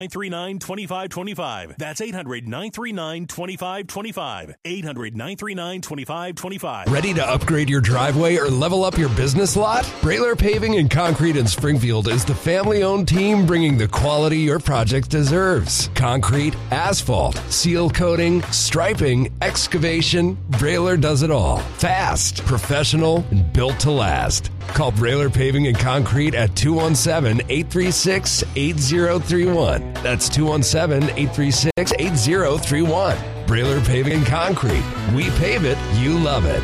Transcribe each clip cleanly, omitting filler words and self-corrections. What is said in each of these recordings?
939-2525. That's 800-939-2525. 800-939-2525. Ready to upgrade your driveway or level up your business lot? Brailer Paving and Concrete in Springfield is the family-owned team bringing the quality your project deserves. Concrete, asphalt, seal coating, striping, excavation, Brailer does it all. Fast, professional, and built to last. Call Brailer Paving and Concrete at 217-836-8031. That's 217-836-8031. Brailer Paving and Concrete. We pave it, you love it.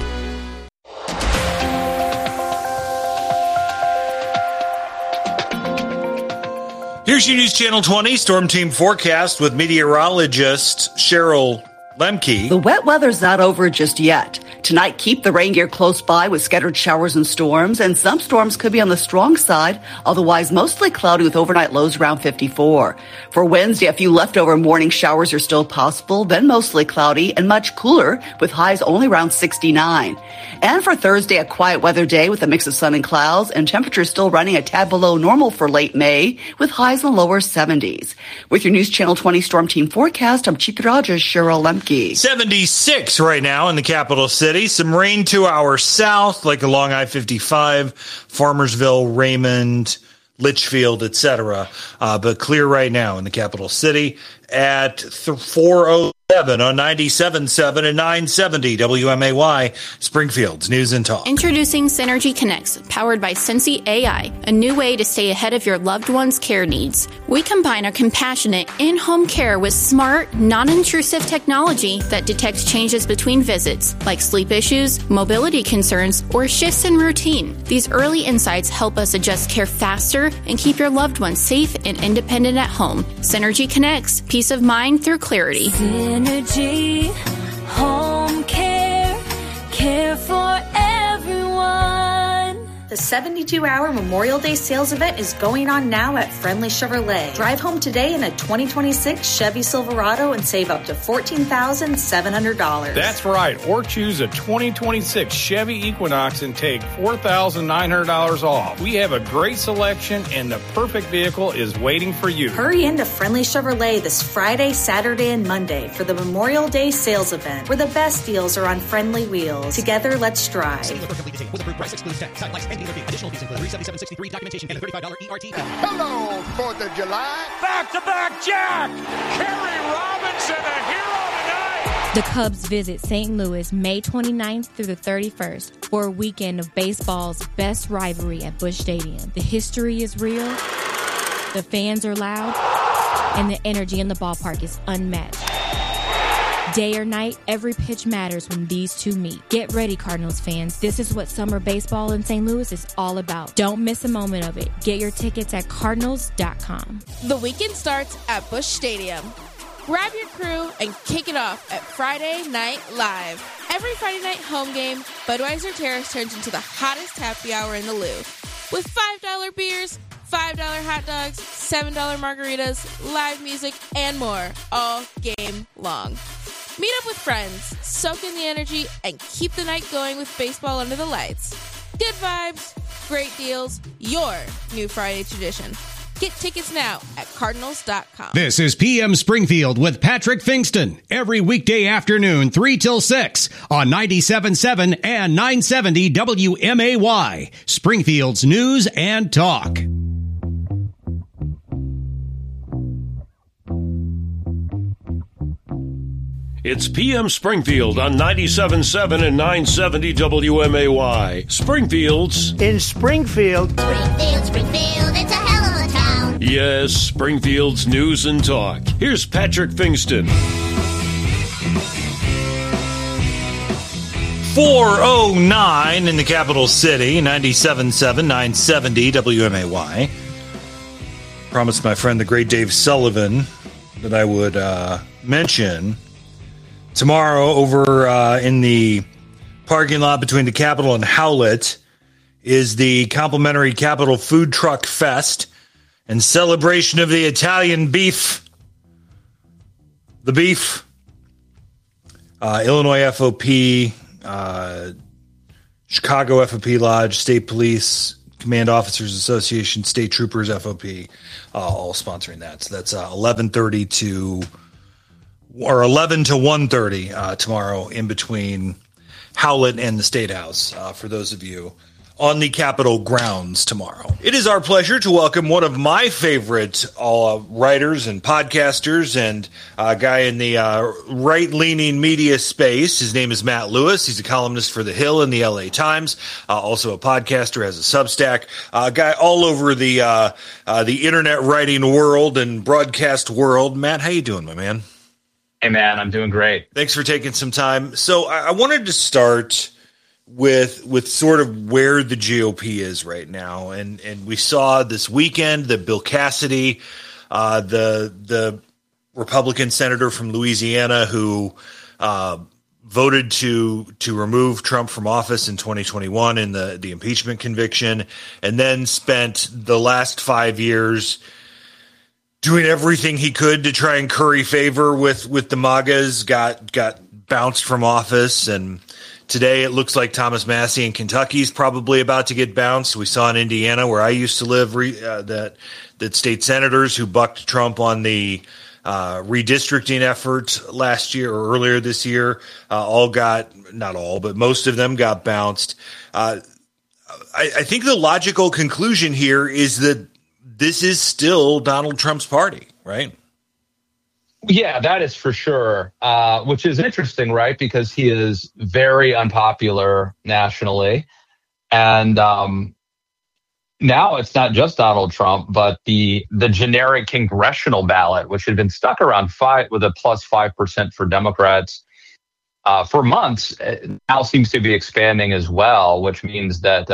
Here's your News Channel 20 Storm Team forecast with meteorologist Cheryl Lemke. The wet weather's not over just yet. Tonight, keep the rain gear close by with scattered showers and storms, and some storms could be on the strong side, otherwise mostly cloudy with overnight lows around 54. For Wednesday, a few leftover morning showers are still possible, then mostly cloudy and much cooler with highs only around 69. And for Thursday, a quiet weather day with a mix of sun and clouds, and temperatures still running a tad below normal for late May with highs in the lower 70s. With your News Channel 20 Storm Team forecast, I'm meteorologist Cheryl Lemke. 76 right now in the capital city. Some rain 2 hours south, like along I-55, Farmersville, Raymond, Litchfield, etc. But clear right now in the capital city at 4:07 on 97.7 and 970 WMAY, Springfield's News and Talk. Introducing Synergy Connects, powered by Sensi AI, a new way to stay ahead of your loved one's care needs. We combine our compassionate in-home care with smart, non-intrusive technology that detects changes between visits, like sleep issues, mobility concerns, or shifts in routine. These early insights help us adjust care faster and keep your loved ones safe and independent at home. Synergy Connects, peace of mind through clarity. Synergy, home care, care for everyone. The 72-hour Memorial Day sales event is going on now at Friendly Chevrolet. Drive home today in a 2026 Chevy Silverado and save up to $14,700. That's right. Or choose a 2026 Chevy Equinox and take $4,900 off. We have a great selection and the perfect vehicle is waiting for you. Hurry into Friendly Chevrolet this Friday, Saturday, and Monday for the Memorial Day sales event, where the best deals are on friendly wheels. Together, let's drive. Additional fees include $377.63 documentation and a $35 ERT. Hello, 4th of July. Back-to-back Jack. Kerry Robinson, a hero tonight. The Cubs visit St. Louis May 29th through the 31st for a weekend of baseball's best rivalry at Busch Stadium. The history is real, the fans are loud, and the energy in the ballpark is unmatched. Day or night, every pitch matters when these two meet. Get ready, Cardinals fans. This is what summer baseball in St. Louis is all about. Don't miss a moment of it. Get your tickets at Cardinals.com. The weekend starts at Busch Stadium. Grab your crew and kick it off at Friday Night Live. Every Friday night home game, Budweiser Terrace turns into the hottest happy hour in the Lou. With $5 beers, $5 hot dogs, $7 margaritas, live music, and more all game long. Meet up with friends, soak in the energy, and keep the night going with baseball under the lights. Good vibes, great deals, your new Friday tradition. Get tickets now at Cardinals.com. This is PM Springfield with Patrick Fingston. Every weekday afternoon, 3 till 6 on 97.7 and 970 WMAY. Springfield's News and Talk. It's PM Springfield on 97.7 and 970 WMAY. Springfield's in Springfield. Springfield, it's a hell of a town. Yes, Springfield's News and Talk. Here's Patrick Fingston. 4:09 in the capital city, 97.7, 970 WMAY. Promised my friend, the great Dave Sullivan, that I would mention tomorrow over in the parking lot between the Capitol and Howlett is the complimentary Capitol Food Truck Fest and celebration of the Italian beef. The beef. Illinois FOP, Chicago FOP Lodge, State Police, Command Officers Association, State Troopers, FOP, all sponsoring that. So that's 11 to 1:30 tomorrow, in between Howlett and the State House, for those of you on the Capitol grounds tomorrow. It is our pleasure to welcome one of my favorite writers and podcasters, and a guy in the right-leaning media space. His name is Matt Lewis. He's a columnist for The Hill and the LA Times, also a podcaster, has a Substack, a guy all over the internet writing world and broadcast world. Matt, how you doing, my man? Hey, man, I'm doing great. Thanks for taking some time. So I wanted to start with sort of where the GOP is right now. And we saw this weekend that Bill Cassidy, the Republican senator from Louisiana who voted to remove Trump from office in 2021 in the impeachment conviction, and then spent the last 5 years doing everything he could to try and curry favor with the MAGAs, got bounced from office. And today it looks like Thomas Massie in Kentucky is probably about to get bounced. We saw in Indiana, where I used to live, that state senators who bucked Trump on the redistricting effort last year or earlier this year, not all, but most of them got bounced. I think the logical conclusion here is that this is still Donald Trump's party, right? Yeah, that is for sure, which is interesting, right? Because he is very unpopular nationally. And now it's not just Donald Trump, but the generic congressional ballot, which had been stuck around 5 with a plus 5% for Democrats for months, now seems to be expanding as well, which means that,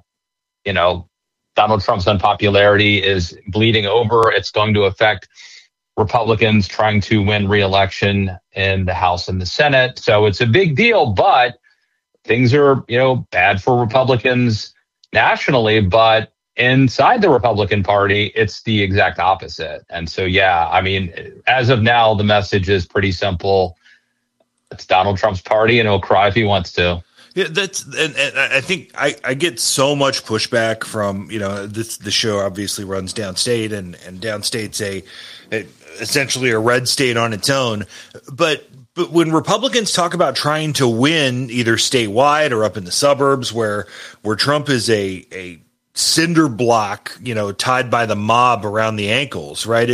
Donald Trump's unpopularity is bleeding over. It's going to affect Republicans trying to win re-election in the House and the Senate. So it's a big deal, but things are, bad for Republicans nationally, but inside the Republican Party, it's the exact opposite. And so, as of now, the message is pretty simple. It's Donald Trump's party, and he'll cry if he wants to. Yeah, and I think I get so much pushback from, the show obviously runs downstate, and downstate's essentially a red state on its own. But when Republicans talk about trying to win either statewide or up in the suburbs where Trump is a cinder block, tied by the mob around the ankles, right?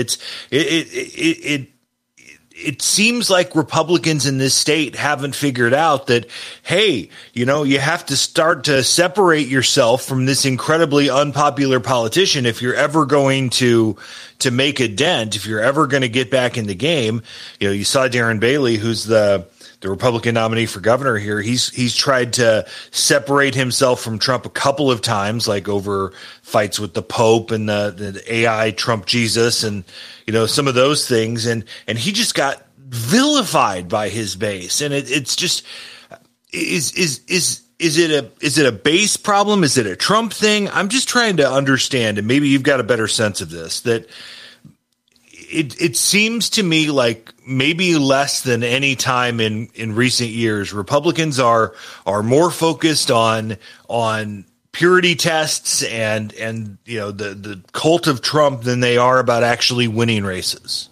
It seems like Republicans in this state haven't figured out that, hey, you have to start to separate yourself from this incredibly unpopular politician if you're ever going to make a dent, if you're ever going to get back in the game. You saw Darren Bailey, who's the Republican nominee for governor here. He's tried to separate himself from Trump a couple of times, like over fights with the Pope and the AI Trump Jesus and, some of those things. And he just got vilified by his base. And it's just, is it a base problem? Is it a Trump thing? I'm just trying to understand, and maybe you've got a better sense of this, that it seems to me like maybe less than any time in recent years, Republicans are more focused on purity tests and the cult of Trump than they are about actually winning races.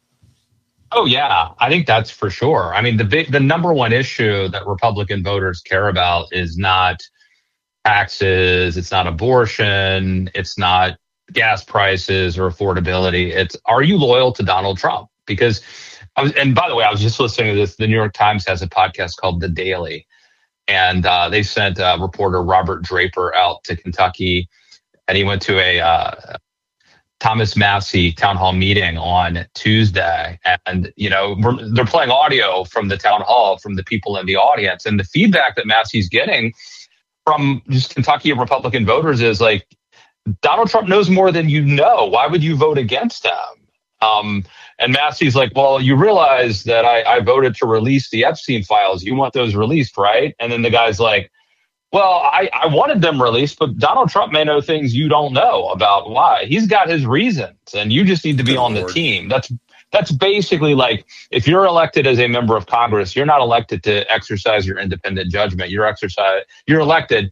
Oh yeah, I think that's for sure. I mean, the number one issue that Republican voters care about is not taxes, it's not abortion, it's not gas prices or affordability. It's, are you loyal to Donald Trump? Because and by the way, I was just listening to this. The New York Times has a podcast called The Daily, and they sent reporter Robert Draper out to Kentucky, and he went to a Thomas Massie town hall meeting on Tuesday. And, they're playing audio from the town hall from the people in the audience. And the feedback that Massie's getting from just Kentucky Republican voters is like, Donald Trump knows more than you know. Why would you vote against him? And Massie's like, well, you realize that I voted to release the Epstein files. You want those released, right? And then the guy's like, well, I wanted them released, but Donald Trump may know things you don't know about why. He's got his reasons, and you just need to be on the team. That's basically like, if you're elected as a member of Congress, you're not elected to exercise your independent judgment. You're elected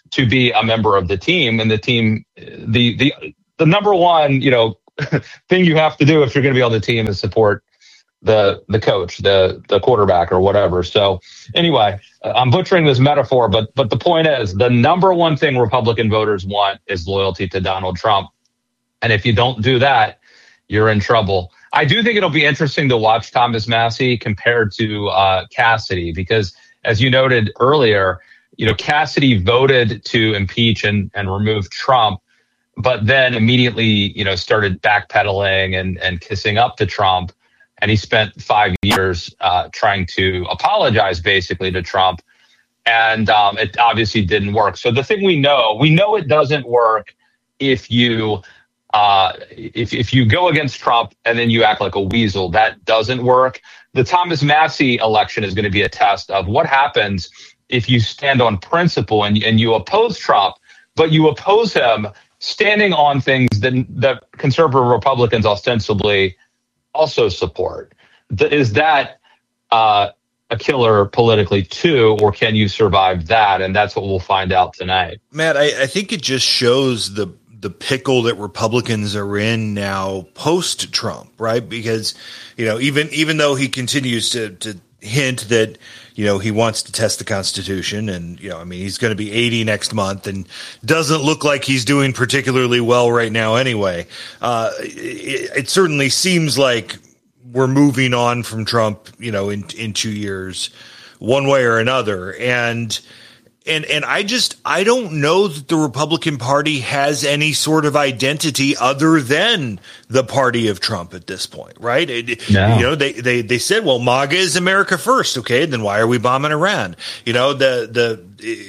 to be a member of the team. And the team, the number one, thing you have to do if you're going to be on the team is support the coach, the quarterback or whatever. So anyway, I'm butchering this metaphor, but the point is the number one thing Republican voters want is loyalty to Donald Trump. And if you don't do that, you're in trouble. I do think it'll be interesting to watch Thomas Massie compared to Cassidy, because as you noted earlier, Cassidy voted to impeach and remove Trump, but then immediately, started backpedaling and kissing up to Trump. And he spent 5 years trying to apologize basically to Trump. And it obviously didn't work. So the thing we know it doesn't work if you if you go against Trump and then you act like a weasel. That doesn't work. The Thomas Massie election is going to be a test of what happens if you stand on principle and you oppose Trump, but you oppose him standing on things that conservative Republicans ostensibly also support. Is that a killer politically too, or can you survive that? And that's what we'll find out tonight. Matt, I think it just shows the pickle that Republicans are in now post Trump, right? Because, even though he continues to hint that, he wants to test the Constitution and, he's going to be 80 next month and doesn't look like he's doing particularly well right now anyway. It certainly seems like we're moving on from Trump, in 2 years, one way or another. And I don't know that the Republican Party has any sort of identity other than the party of Trump at this point, right? No. They said, well, MAGA is America first. Okay, then why are we bombing Iran? The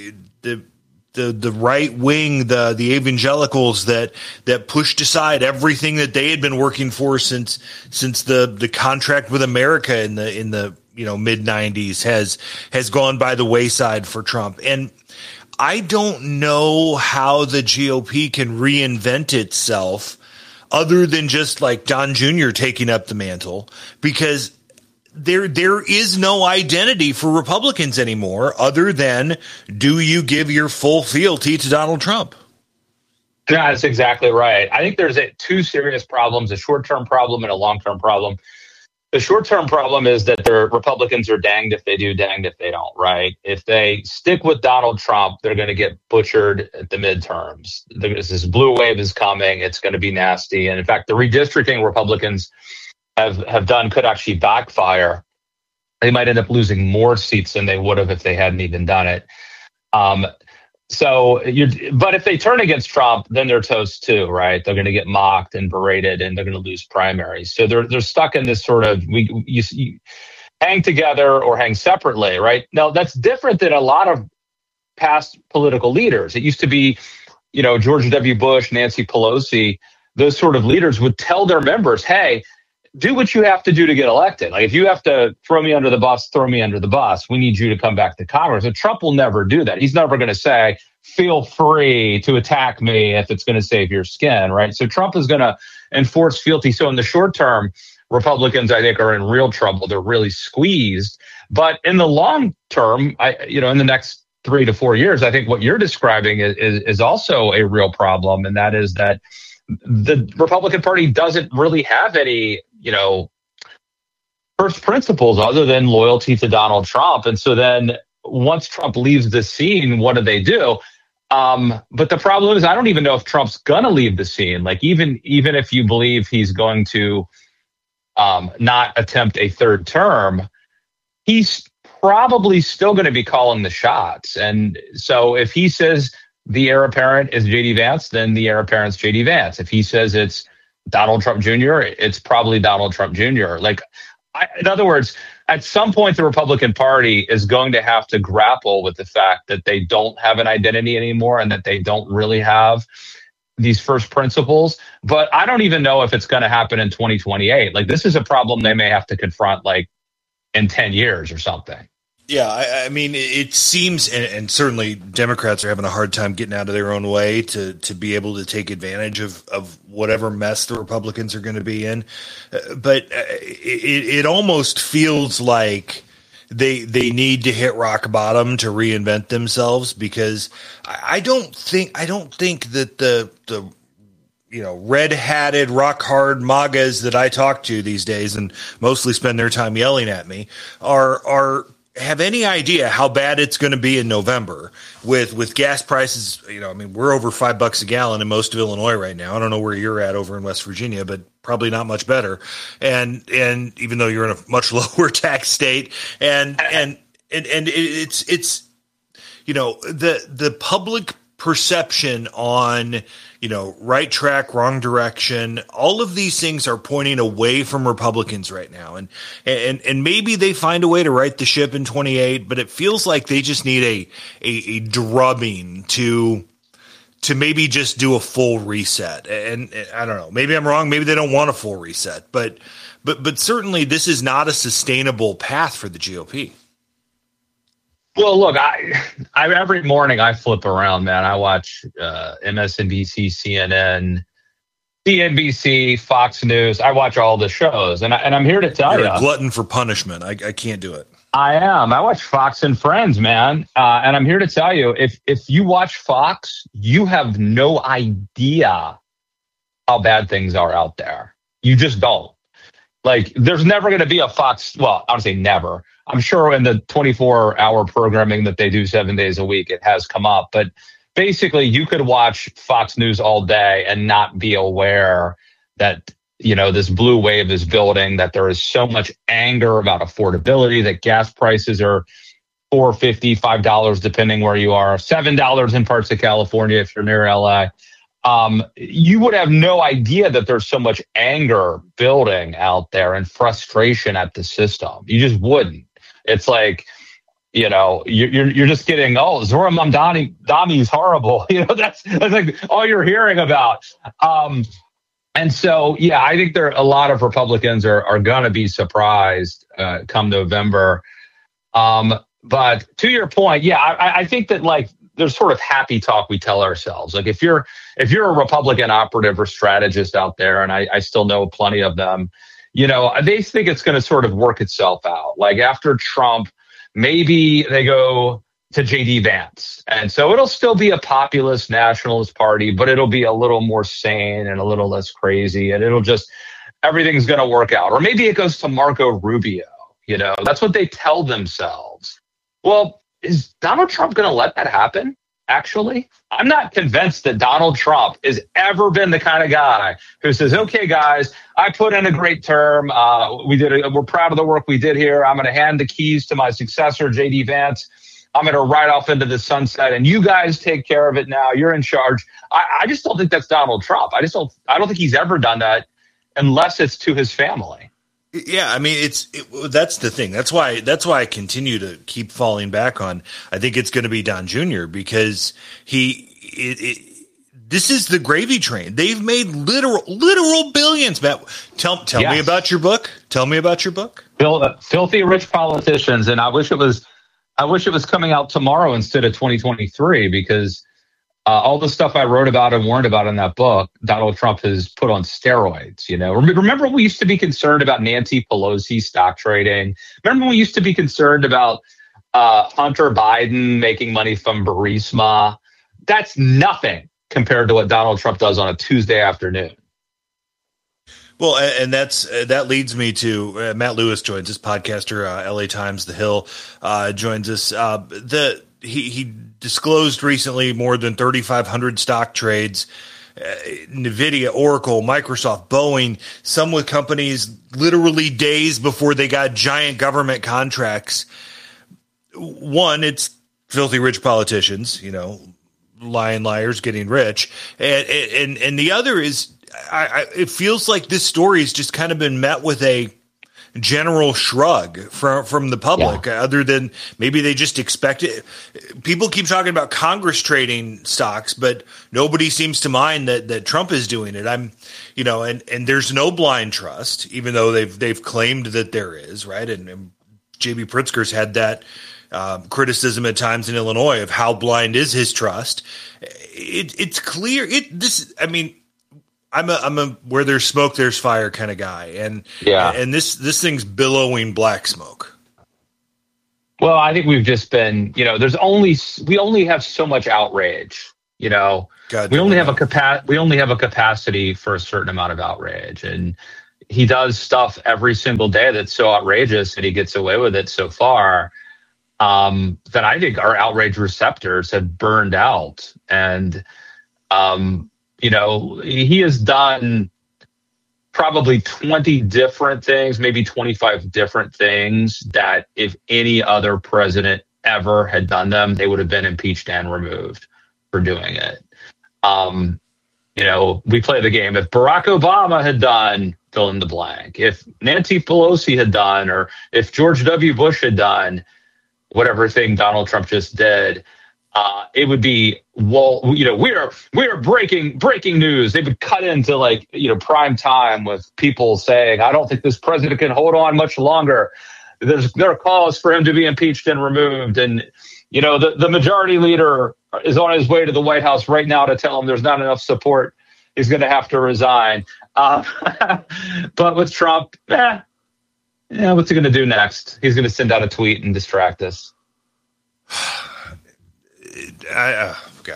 right wing, the evangelicals that pushed aside everything that they had been working for since the contract with America in the mid 90s has gone by the wayside for Trump. And I don't know how the GOP can reinvent itself other than just like Don Jr. taking up the mantle, because there is no identity for Republicans anymore other than, do you give your full fealty to Donald Trump? Yeah, that's exactly right. I think there's two serious problems, a short-term problem and a long-term problem. The short-term problem is that the Republicans are danged if they do, danged if they don't, right? If they stick with Donald Trump, they're going to get butchered at the midterms. This blue wave is coming. It's going to be nasty. And in fact, the redistricting Republicans have done could actually backfire. They might end up losing more seats than they would have if they hadn't even done it. But if they turn against Trump, then they're toast too, right? They're going to get mocked and berated, and they're going to lose primaries. So they're stuck in this sort of you hang together or hang separately, right? Now that's different than a lot of past political leaders. It used to be, George W. Bush, Nancy Pelosi, those sort of leaders would tell their members, "Hey, do what you have to do to get elected. Like if you have to throw me under the bus, throw me under the bus. We need you to come back to Congress." And Trump will never do that. He's never going to say, "Feel free to attack me if it's going to save your skin," right? So Trump is going to enforce fealty. So in the short term, Republicans, I think, are in real trouble. They're really squeezed. But in the long term, in the next 3 to 4 years, I think what you're describing is also a real problem. And that is that the Republican Party doesn't really have any, first principles other than loyalty to Donald Trump. And so then once Trump leaves the scene, what do? But the problem is, I don't even know if Trump's going to leave the scene. Like even if you believe he's going to not attempt a third term, he's probably still going to be calling the shots. And so if he says the heir apparent is J.D. Vance, then the heir apparent's J.D. Vance. If he says it's Donald Trump Jr., it's probably Donald Trump Jr. In other words, at some point, the Republican Party is going to have to grapple with the fact that they don't have an identity anymore and that they don't really have these first principles. But I don't even know if it's going to happen in 2028. This is a problem they may have to confront in 10 years or something. Yeah, I mean, it seems, and certainly Democrats are having a hard time getting out of their own way to be able to take advantage of whatever mess the Republicans are going to be in. But it almost feels like they need to hit rock bottom to reinvent themselves, because I don't think that the red-hatted, rock-hard MAGAs that I talk to these days and mostly spend their time yelling at me have any idea how bad it's going to be in November with gas prices. We're over $5 a gallon in most of Illinois right now. I don't know where you're at over in West Virginia, but probably not much better. And even though you're in a much lower tax state, and it's the public perception on, right track, wrong direction. All of these things are pointing away from Republicans right now. And maybe they find a way to right the ship in 28, but it feels like they just need a drubbing to maybe just do a full reset. And I don't know, maybe I'm wrong. Maybe they don't want a full reset, but certainly this is not a sustainable path for the GOP. Well, look, I every morning I flip around, man. I watch MSNBC, CNN, CNBC, Fox News. I watch all the shows, and I'm here to tell you, you're a glutton for punishment. I can't do it. I am. I watch Fox and Friends, man, and I'm here to tell you, if you watch Fox, you have no idea how bad things are out there. You just don't. Like, there's never going to be a Fox. Well, I would say never. I'm sure in the 24-hour programming that they do 7 days a week, it has come up. But basically, you could watch Fox News all day and not be aware that, this blue wave is building, that there is so much anger about affordability, that gas prices are $4.50, $5, depending where you are, $7 in parts of California if you're near LA. You would have no idea that there's so much anger building out there and frustration at the system. You just wouldn't. It's like, you're just getting, Zohran Mamdani is horrible. That's like all you're hearing about. And so, yeah, I think a lot of Republicans are going to be surprised come November. But to your point, yeah, I think that there's sort of happy talk we tell ourselves. Like if you're a Republican operative or strategist out there, and I still know plenty of them, they think it's going to sort of work itself out. Like after Trump, maybe they go to J.D. Vance. And so it'll still be a populist nationalist party, but it'll be a little more sane and a little less crazy. And everything's going to work out. Or maybe it goes to Marco Rubio. That's what they tell themselves. Well, is Donald Trump going to let that happen? Actually, I'm not convinced that Donald Trump has ever been the kind of guy who says, okay, guys, I put in a great term. We're proud of the work we did here. I'm going to hand the keys to my successor, J.D. Vance. I'm going to ride off into the sunset and you guys take care of it now. You're in charge. I just don't think that's Donald Trump. I don't think he's ever done that unless it's to his family. Yeah, I mean, that's the thing. That's why I continue to keep falling back on. I think it's going to be Don Jr. because this is the gravy train. They've made literal billions. Matt, tell me about your book. Tell me about your book. Filthy Rich Politicians, and I wish it was coming out tomorrow instead of 2023 because all the stuff I wrote about and warned about in that book, Donald Trump has put on steroids. Remember we used to be concerned about Nancy Pelosi stock trading. Remember we used to be concerned about Hunter Biden making money from Burisma. That's nothing compared to what Donald Trump does on a Tuesday afternoon. Well, and that leads me to Matt Lewis joins us, podcaster, LA Times, The Hill, joins us. He disclosed recently more than 3,500 stock trades, NVIDIA, Oracle, Microsoft, Boeing, some with companies literally days before they got giant government contracts. One, it's filthy rich politicians, lying liars getting rich. And the other is, it feels like this story has just kind of been met with a general shrug from the public, other than maybe they just expect it. People keep talking about Congress trading stocks, but nobody seems to mind that Trump is doing it. And there's no blind trust, even though they've claimed that there is, right? And J.B. Pritzker's had that criticism at times in Illinois of how blind is his trust. It's clear. I'm a where there's smoke, there's fire kind of guy. And this thing's billowing black smoke. Well, I think we've just been, we only have so much outrage. We only have a capacity for a certain amount of outrage, and he does stuff every single day that's so outrageous, and he gets away with it so far. That I think our outrage receptors have burned out, and he has done probably 20 different things, maybe 25 different things that if any other president ever had done them, they would have been impeached and removed for doing it. We play the game. If Barack Obama had done, fill in the blank. If Nancy Pelosi had done, or if George W. Bush had done whatever thing Donald Trump just did, it would be, we are breaking news. They would cut into prime time with people saying, I don't think this president can hold on much longer. There are calls for him to be impeached and removed. And, the majority leader is on his way to the White House right now to tell him there's not enough support. He's going to have to resign. But with Trump, what's he going to do next? He's going to send out a tweet and distract us. I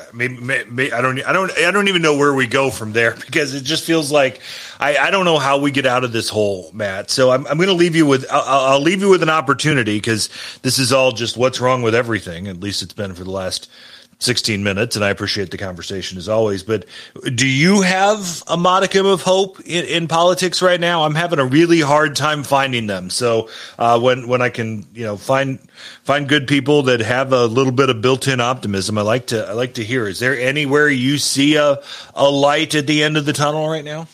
don't even know where we go from there, because it just feels like I don't know how we get out of this hole, Matt. So I'm going to leave you with I'll leave you with an opportunity, because this is all just what's wrong with everything. At least it's been for the last 16 minutes, and I appreciate the conversation as always. But do you have a modicum of hope in politics right now? I'm having a really hard time finding them. So when I can, find good people that have a little bit of built-in optimism, I like to hear. Is there anywhere you see a light at the end of the tunnel right now?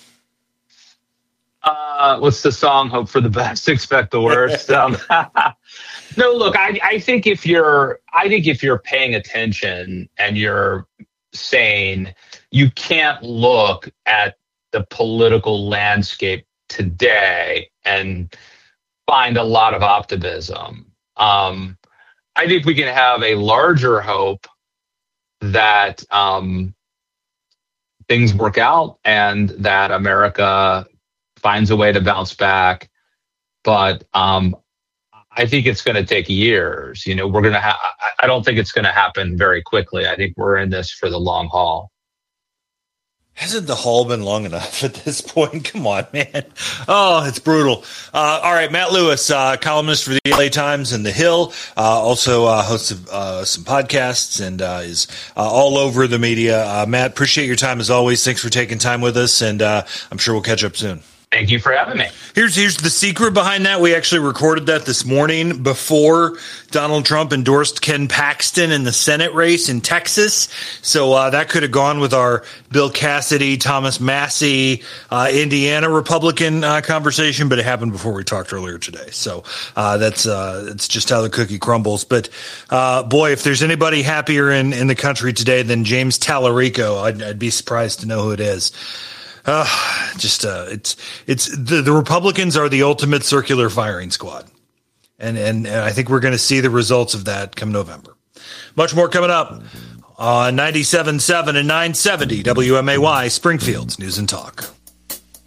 What's the song? Hope for the best, expect the worst. No, look, I think if you're paying attention and you're sane, you can't look at the political landscape today and find a lot of optimism. I think we can have a larger hope that things work out and that America finds a way to bounce back. But I think it's going to take years. I don't think it's going to happen very quickly. I think we're in this for the long haul. Hasn't the haul been long enough at this point? Come on, man. Oh, it's brutal. All right, Matt Lewis, columnist for the LA Times and The Hill, also hosts of some podcasts and is all over the media. Matt, appreciate your time as always. Thanks for taking time with us, and I'm sure we'll catch up soon. Thank you for having me. Here's the secret behind that. We actually recorded that this morning before Donald Trump endorsed Ken Paxton in the Senate race in Texas. So that could have gone with our Bill Cassidy, Thomas Massie, Indiana Republican conversation, but it happened before we talked earlier today. So it's just how the cookie crumbles. But boy, if there's anybody happier in the country today than James Tallarico, I'd be surprised to know who it is. It's the Republicans are the ultimate circular firing squad. And I think we're going to see the results of that come November. Much more coming up on 97.7 and 970 WMAY, Springfield's News and Talk.